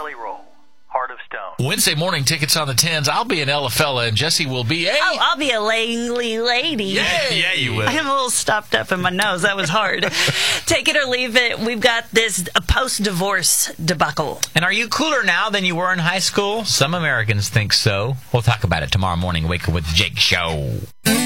Jelly Roll, Heart of Stone. Wednesday morning tickets on the 10s. I'll be an Ella fella, and Jesse will be a... Oh, I'll be a Langley lady. Yeah, you will. I'm a little stopped up in my nose. That was hard. Take it or leave it. We've got this post-divorce debacle. And are you cooler now than you were in high school? Some Americans think so. We'll talk about it tomorrow morning. Wake Up with Jake show.